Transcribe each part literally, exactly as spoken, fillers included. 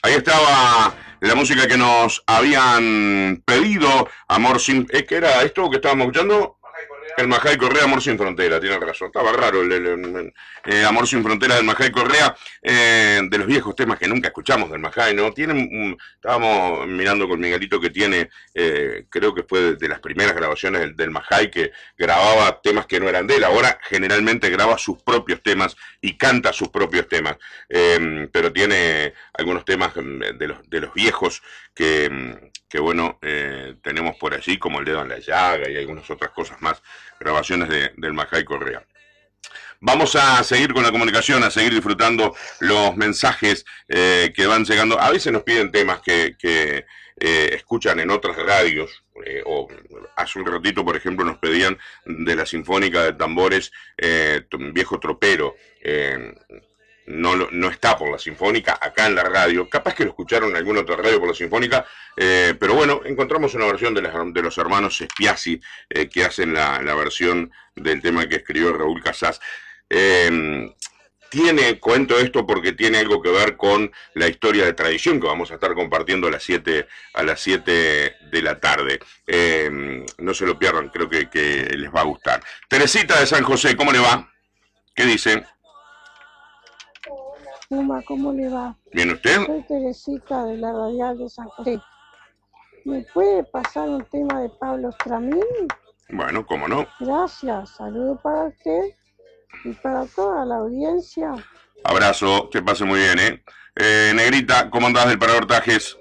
Ahí estaba la música que nos habían pedido, Amor sin... ¿Eh, ¿Qué era esto que estábamos escuchando? El Majay Correa, Amor sin Frontera, tiene razón. Estaba raro el, el, el, el eh, Amor sin Frontera del Majay Correa, eh, de los viejos temas que nunca escuchamos del Majay, ¿no? Tienen, um, estábamos mirando con Miguelito que tiene, eh, creo que fue de, de las primeras grabaciones del, del Majay, que grababa temas que no eran de él. Ahora generalmente graba sus propios temas y canta sus propios temas, eh, pero tiene algunos temas de los, de los viejos que, que bueno, eh, tenemos por allí, como El Dedo en la Llaga y algunas otras cosas más, grabaciones de, del Majay Correa. Vamos a seguir con la comunicación, a seguir disfrutando los mensajes eh, que van llegando. A veces nos piden temas que, que eh, escuchan en otras radios, eh, o hace un ratito, por ejemplo, nos pedían de la Sinfónica de Tambores, eh, Viejo Tropero. Eh, No, no está por la Sinfónica acá en la radio, capaz que lo escucharon en alguna otra radio por la Sinfónica, eh, pero bueno, encontramos una versión de, las, de los hermanos Spiazzi, eh, que hacen la, la versión del tema que escribió Raúl Casás. Eh, tiene, cuento esto porque tiene algo que ver con la historia de tradición que vamos a estar compartiendo a las siete, a las siete de la tarde. Eh, no se lo pierdan, creo que, que les va a gustar. Teresita de San José, ¿cómo le va? ¿Qué dice? Puma, ¿cómo le va? ¿Bien usted? Soy Teresita de la Radial de San José. ¿Me puede pasar un tema de Pablo Stramín? Bueno, ¿cómo no? Gracias, saludo para usted y para toda la audiencia. Abrazo, que pase muy bien, ¿eh? eh Negrita, ¿cómo andás del Parador Tajes?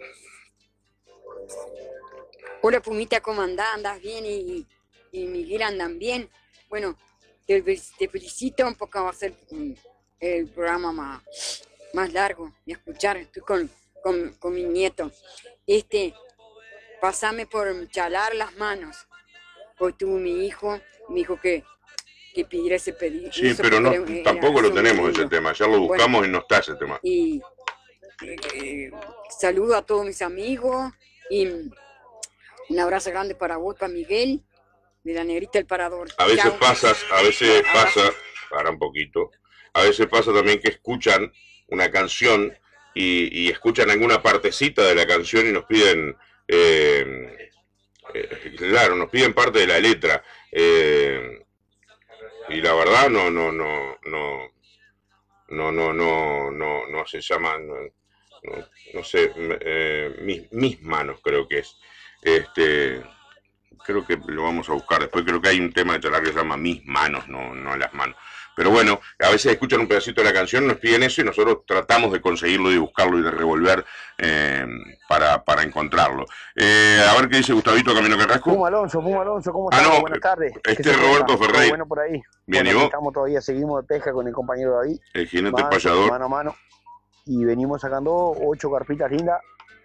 Hola Pumita, ¿cómo andás? ¿Andás bien? Y, y Miguel andan bien. Bueno, te, te felicito, un poco va a ser el programa más, más largo de escuchar. Estoy con, con, con mi nieto. Este, pasame por chalar las manos. Hoy tuvo mi hijo, me dijo que, que pidiera ese pedido. Sí, pero no, era, tampoco era lo tenemos ese tema. Ya lo buscamos, bueno, y no está ese tema. Y eh, saludo a todos mis amigos y un abrazo grande para vos, para Miguel, de la Negrita del Parador. A veces Chao. pasas, a veces pasa, para un poquito, a veces pasa también que escuchan una canción y, y escuchan alguna partecita de la canción y nos piden, eh, eh, claro, nos piden parte de la letra. Eh, y la verdad no, no, no, no, no, no, no, no, no se llaman, no, no, no sé, eh, mis, mis manos creo que es. Este, creo que lo vamos a buscar después. Creo que hay un tema de charlar que se llama Mis Manos, no, no las manos. Pero bueno, a veces escuchan un pedacito de la canción, nos piden eso y nosotros tratamos de conseguirlo, de buscarlo y de revolver eh, para, para encontrarlo. Eh, a ver qué dice Gustavito Camino Carrasco. Puma Alonso, Puma Alonso, ¿cómo ah, estás? No, Buenas tardes. Este es Roberto Ferrey. Bueno por ahí. Bien, bueno, ¿y vos? Estamos todavía, seguimos de pesca con el compañero David. El jinete mano, payador. Mano a mano. Y venimos sacando ocho carpitas lindas.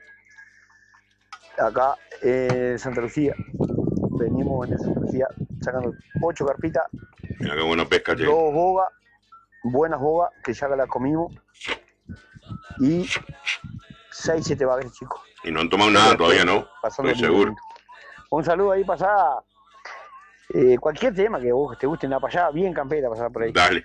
Acá en Santa Lucía. Venimos en Santa Lucía sacando ocho carpitas. Mira qué bueno pesca, che. Dos bogas, buenas bogas, que ya las comimos. Y seis, siete bagres, chicos. Y no han tomado nada todavía, ¿no? Pasando Estoy seguro. Momento. Un saludo ahí, pasada. Eh, cualquier tema que vos te guste en la pasada, bien campera, pasar por ahí. Dale.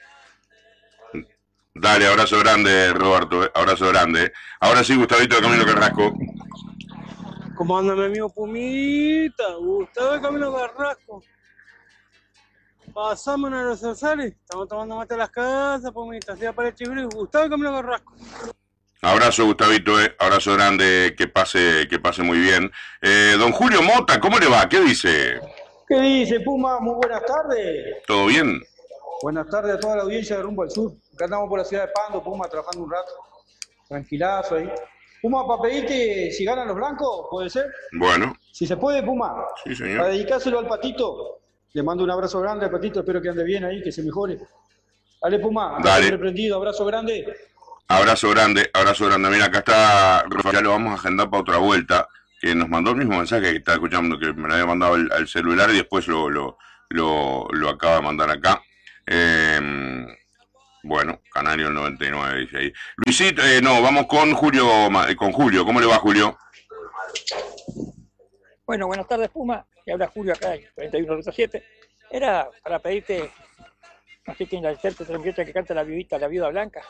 Dale, abrazo grande, Roberto. Eh. Abrazo grande. Ahora sí, Gustavito de Camino Carrasco. ¿Cómo anda mi amigo Pumita? Gustavo de Camino Carrasco. Pasamos a los Zarzales. Estamos tomando mate a las casas, Pumita. Sea para el Chibri. Gustavo de Camino Carrasco. Abrazo, Gustavito, eh. Abrazo grande, que pase, que pase muy bien. Eh, don Julio Mota, ¿cómo le va? ¿Qué dice? ¿Qué dice, Puma? Muy buenas tardes. ¿Todo bien? Buenas tardes a toda la audiencia de Rumbo al Sur. Acá andamos por la ciudad de Pando, Puma, trabajando un rato. Tranquilazo ahí. Puma, para pedirte si ganan los blancos, ¿puede ser? Bueno. Si se puede, Puma. Sí, señor. Para dedicárselo al Patito. Le mando un abrazo grande al Patito, espero que ande bien ahí, que se mejore. Dale, Puma. Dale. Reprendido, abrazo grande. Abrazo grande, abrazo grande. Mira, acá está, ya lo vamos a agendar para otra vuelta, que nos mandó el mismo mensaje que está escuchando, que me lo había mandado al, al celular y después lo, lo, lo, lo acaba de mandar acá. Eh, bueno, Canario el noventa y nueve dice ahí. Luisito, eh, no, vamos con Julio, con Julio. ¿Cómo le va, Julio? Bueno, buenas tardes, Puma. Que habla Julio acá, cuarenta y uno ruta siete. Era para pedirte, no sé quién la intérprete, la muchacha que canta la viudita, la viuda blanca.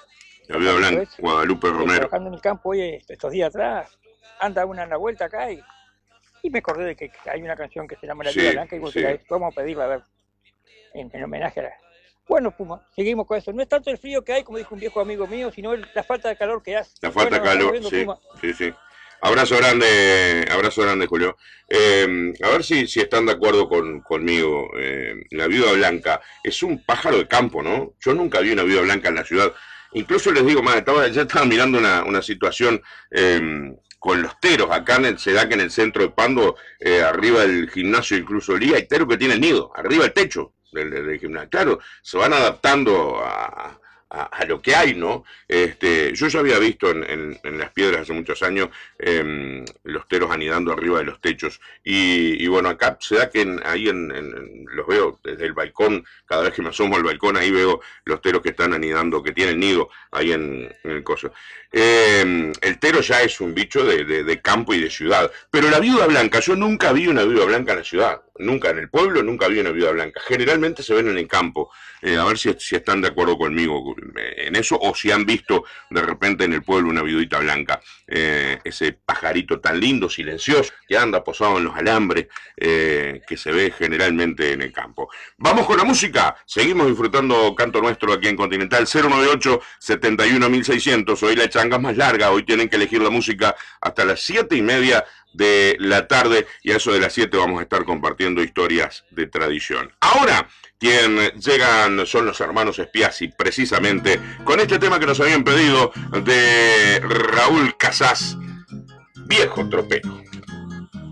La Viuda Blanca, ¿Ves? Guadalupe Estoy Romero. trabajando en el campo hoy, est- estos días atrás, anda una en la vuelta acá y, y me acordé de que hay una canción que se llama La Sí, Viuda Blanca y vos sí. la- vamos a pedirla a ver, en, en homenaje a la... Bueno, Puma, seguimos con eso. No es tanto el frío que hay, como dijo un viejo amigo mío, sino el- la falta de calor que hace. La falta de Bueno, nos calor, estamos sí, viendo, Puma. sí, sí. Abrazo grande, abrazo grande, Julio. Eh, a ver si, si están de acuerdo con, conmigo. Eh, la Viuda Blanca es un pájaro de campo, ¿no? Yo nunca vi una Viuda Blanca en la ciudad. Incluso les digo más, estaba, ya estaba mirando una, una situación eh, con los teros. Acá en el SEDAC, en el centro de Pando, eh, arriba del gimnasio incluso Liga, hay teros que tienen nido, arriba del techo del, del, del gimnasio. Claro, se van adaptando a... A, a lo que hay, ¿no? Este, yo ya había visto en, en, en Las Piedras hace muchos años eh, los teros anidando arriba de los techos y, y bueno, acá se da que en, ahí en, en, en, los veo desde el balcón, cada vez que me asomo al balcón ahí veo los teros que están anidando, que tienen nido ahí en, en el coso. Eh, el tero ya es un bicho de, de, de campo y de ciudad, pero la Viuda Blanca, yo nunca vi una Viuda Blanca en la ciudad, nunca en el pueblo, nunca vi una Viuda Blanca, generalmente se ven en el campo. Eh, a ver si, si están de acuerdo conmigo en eso o si han visto de repente en el pueblo una viudita blanca, eh, ese pajarito tan lindo, silencioso, que anda posado en los alambres, eh, que se ve generalmente en el campo. Vamos con la música, seguimos disfrutando Canto Nuestro aquí en Continental. Cero nueve ocho, setenta y uno mil seiscientos, hoy la changa es más larga, hoy tienen que elegir la música hasta las siete y media de la tarde y a eso de las siete vamos a estar compartiendo historias de tradición. Ahora, quien llegan son los hermanos Spiazzi, precisamente con este tema que nos habían pedido de Raúl Casás, Viejo Tropero.